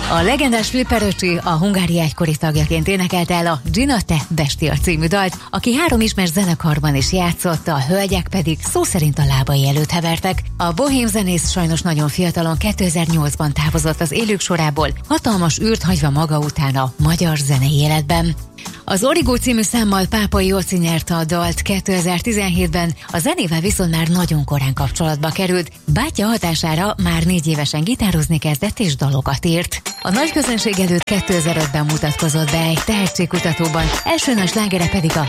A legendás Flipper öcsi a Hungária egykori tagjaként énekelte el a Gina te Bestia című dalt, aki 3 ismert zenekarban is játszott, a hölgyek pedig szó szerint a lábai előtt hevertek. A bohém zenész sajnos nagyon fiatalon 2008-ban távozott az élők sorából, hatalmas űrt hagyva maga után a magyar zenei életben. Az Origo című számmal Pápai Jóci nyerte a dalt 2017-ben, a zenével viszont már nagyon korán kapcsolatba került. Bátyja hatására már 4 évesen gitározni kezdett és dalokat írt. A nagy közönség előtt 2005-ben mutatkozott be egy tehetségkutatóban, első nagy slágere pedig a